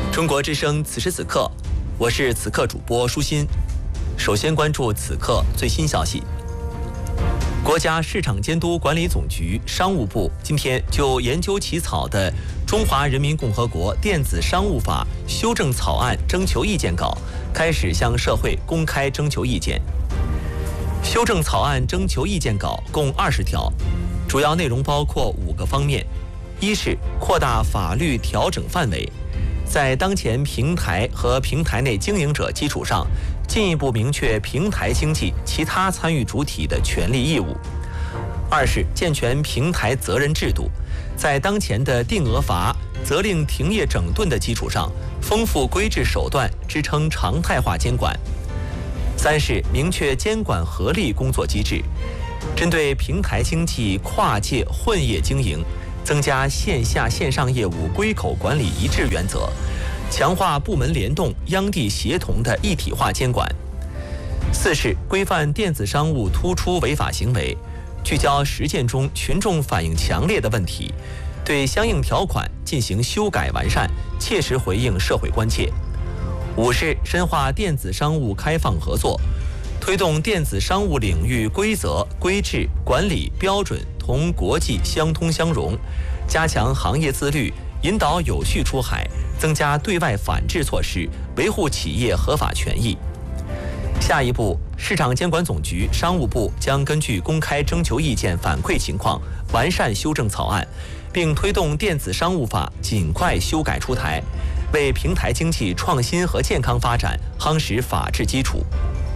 中国之声此时此刻，我是此刻主播舒心。首先关注此刻最新消息。国家市场监督管理总局、商务部今天就研究起草的《中华人民共和国电子商务法》修正草案征求意见稿，开始向社会公开征求意见。修正草案征求意见稿共20条，主要内容包括5个方面：一是扩大法律调整范围，在当前平台和平台内经营者基础上，进一步明确平台经济其他参与主体的权利义务；二是健全平台责任制度，在当前的定额罚、责令停业整顿的基础上，丰富规制手段，支撑常态化监管；三是明确监管合力工作机制，针对平台经济跨界混业经营，增加线下线上业务归口管理一致原则，强化部门联动、央地协同的一体化监管；四是规范电子商务突出违法行为，聚焦实践中群众反映强烈的问题，对相应条款进行修改完善，切实回应社会关切；五是深化电子商务开放合作，推动电子商务领域规则、规制、管理标准同国际相通相融，加强行业自律，引导有序出海，增加对外反制措施，维护企业合法权益。下一步，市场监管总局、商务部将根据公开征求意见反馈情况，完善修正草案，并推动电子商务法尽快修改出台，为平台经济创新和健康发展夯实法治基础。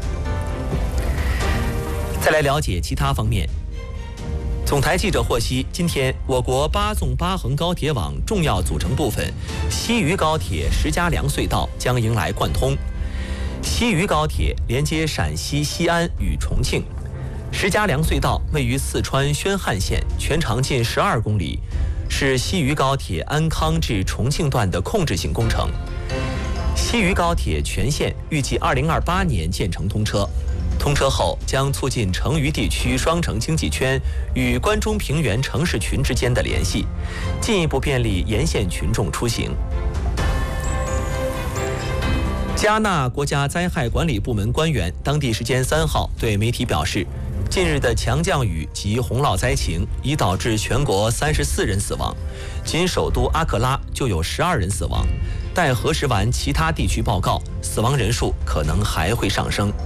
再来了解其他方面。总台记者获悉，今天我国8纵8横高铁网重要组成部分西渝高铁石家梁隧道将迎来贯通。西渝高铁连接陕西西安与重庆，石家梁隧道位于四川宣汉县，全长近12公里，是西渝高铁安康至重庆段的控制性工程。西渝高铁全线预计2028年建成通车。通车后将促进成渝地区双城经济圈与关中平原城市群之间的联系，进一步便利沿线群众出行。加纳国家灾害管理部门官员当地时间3号对媒体表示，近日的强降雨及洪涝灾情已导致全国34人死亡，仅首都阿克拉就有12人死亡，待核实完其他地区报告，死亡人数可能还会上升。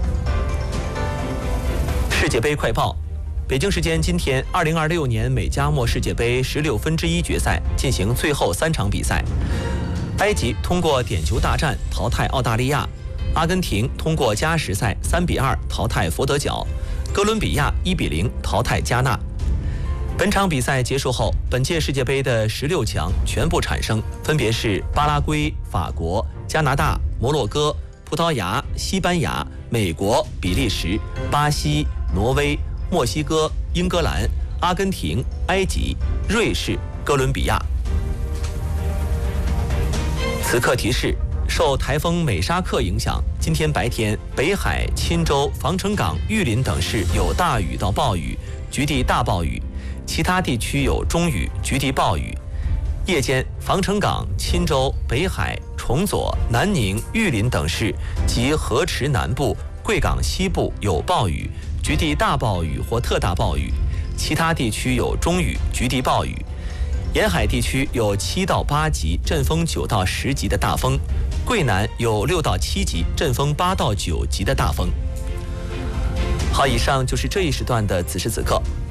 世界杯快报：北京时间今天，2026年美加墨世界杯16分之1决赛进行最后3场比赛。埃及通过点球大战淘汰澳大利亚，阿根廷通过加时赛3比2淘汰佛得角，哥伦比亚1比0淘汰加纳。本场比赛结束后，本届世界杯的16强全部产生，分别是巴拉圭、法国、加拿大、摩洛哥、葡萄牙、西班牙、美国、比利时、巴西、挪威、墨西哥、英格兰、阿根廷、埃及、瑞士、哥伦比亚。此刻提示：受台风美沙克影响，今天白天北海、钦州、防城港、玉林等市有大雨到暴雨，局地大暴雨；其他地区有中雨，局地暴雨。夜间，防城港、钦州、北海、崇左、南宁、玉林等市及河池南部、贵港西部有暴雨，局地大暴雨或特大暴雨；其他地区有中雨，局地暴雨。沿海地区有7到8级，阵风9到10级的大风；桂南有6到7级，阵风8到9级的大风。好，以上就是这一时段的此时此刻。